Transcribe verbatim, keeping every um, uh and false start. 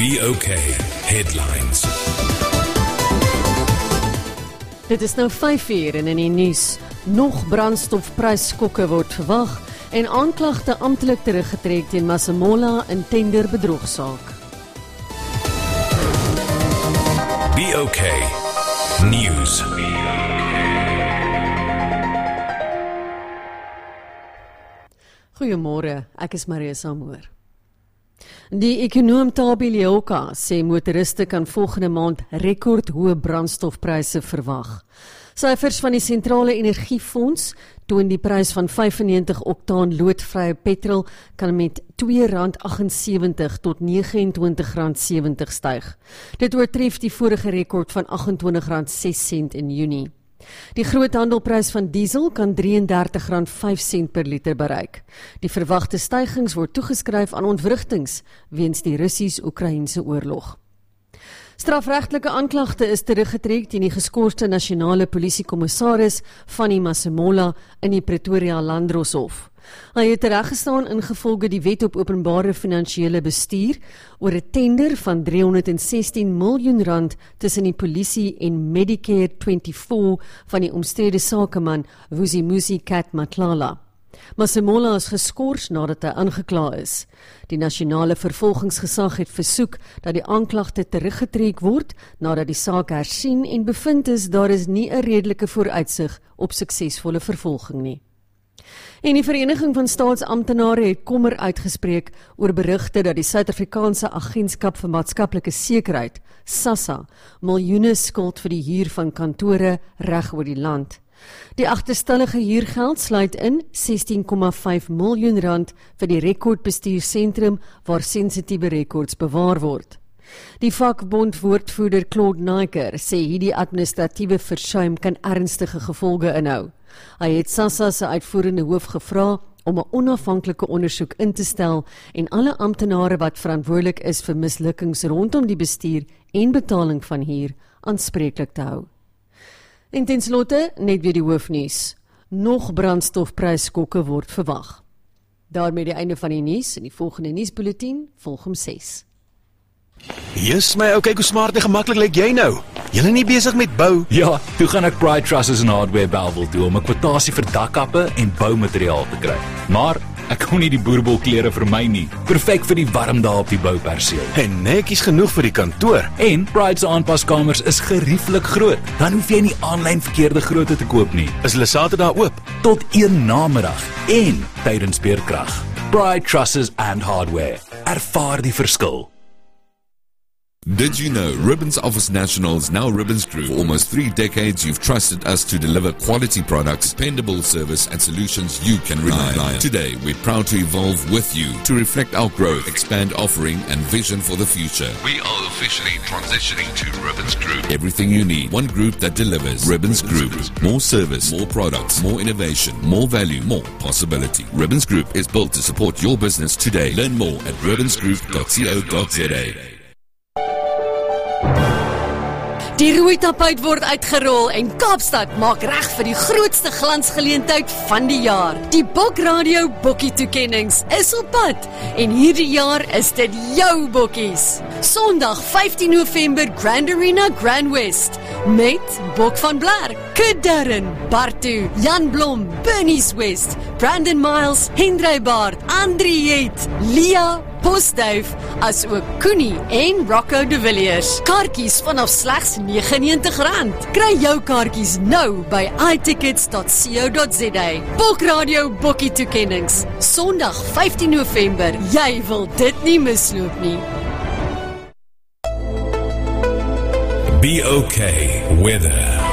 B O K Headlines. Dit is nou vyf uur en in die nuus. Nog brandstofprysskokke word verwag en aanklagte amptelik teruggetrek teen Masemola in tenderbedrogsaak. B O K News. Goeiemôre, ek is Maria Samoor. Die ekonoom Thabi Leoka sê motoriste kan volgende maand rekordhoë brandstofpryse verwag. Syfers van die Sentrale Energiefonds toon die prys van vyfennegentig oktaan loodvrye petrol kan met twee rand agtensewentig tot negenentwintig rand sewentig styg. Dit oortref die vorige rekord van achtentwintig rand ses in Junie. Die groothandelprys van diesel kan drieëndertig rand vyf per liter bereik. Die verwagte stygings word toegeskryf aan ontwrigtings weens die Russies-Oekraïense oorlog. Strafregtelike aanklagte is teruggetrek teen die geskorste nasionale polisiekommissaris Fanny Masemola in die Pretoria Landdroshof. Hy het tereggestaan ingevolge die wet op openbare finansiële bestuur oor 'n tender van driehonderdsestien miljoen rand tussen die polisie en Medicare vyfentwintig van die omstrede sakeman Vusimuzi Kat Matlala. Masemola is geskort nadat hy aangekla is. Die nasionale vervolgingsgesag het versoek dat die aanklagte teruggetrek word nadat die saak hersien en bevind is daar is nie 'n redelike vooruitsig op suksesvolle vervolging nie. En die Vereniging van Staatsamptenare het kommer uitgespreek oor berigte dat die Suid-Afrikaanse Agentskap vir Maatskaplike Sekerheid, SASSA, miljoene skuld vir die huur van kantore reg oor die land. Die agterstallige huurgeld sluit in sestien komma vyf miljoen rand vir die rekordbestuursentrum waar sensitiewe rekords bewaar word. Die vakbond woordvoerder Claude Naiker sê hierdie administratiewe versuim kan ernstige gevolge inhou. Hy het SASSA se uitvoerende hoof gevra om 'n onafhanklike ondersoek in te stel en alle amptenare wat verantwoordelik is vir mislukkings rondom die bestuur en betaling van huur aanspreeklik te hou. En ten slotte net weer die hoofnuus. Nog brandstofprysskokke word verwag. Daarmee die einde van die nuus en die volgende nuusbulletin volg om ses. Yes, my ou, kyk hoe smart en gemaklik lyk jy nou. Julle nie besig met bou? Ja, toe gaan ek Pride Trusses en Hardware Bellville toe om 'n kwotasie vir dakkappe en boumateriaal te kry. Maar ek kon nie die boerbolklere vir my nie. Perfek vir die warm dae op die bouperseel. En netjies genoeg vir die kantoor. En Pride se aanpaskamers is gerieflik groot. Dan hoef jy nie aanlyn verkeerde grootte te koop nie. Is hulle Saterdag oop? Tot een namiddag en tydens beerkrag. Pride Trusses and Hardware. Ervaar die verskil. Did you know Ribbons Office National is now Ribbons Group? For almost three decades, you've trusted us to deliver quality products, dependable service, and solutions you can rely on. Today, we're proud to evolve with you to reflect our growth, expand offering, and vision for the future. We are officially transitioning to Ribbons Group. Everything you need, one group that delivers. Ribbons Group. More service, more products, more innovation, more value, more possibility. Ribbons Group is built to support your business today. Learn more at ribbons group dot co dot za. Die rooi tapuit word uitgerol en Kaapstad maak reg vir die grootste glansgeleentheid van die jaar. Die Bok Radio Bokkie toekennings is op pad en hierdie jaar is dit jou bokkies. Sondag vyftien November Grand Arena Grand West met Bok van Blerk, Kid Darren, Bartu, Jan Blom, Bernice West, Brandon Miles, Hendrey Baard, Andrie Het, Lia Postduif, as ook Koenie en Rocco de Villiers. Kaartjies vanaf slegs negenennegentig rand. Kry jou kaartjies nou by i tickets dot co dot za. Bok Radio Bokkie toekennings. Sondag vyftien November. Jy wil dit nie misloop nie. B O K Weather.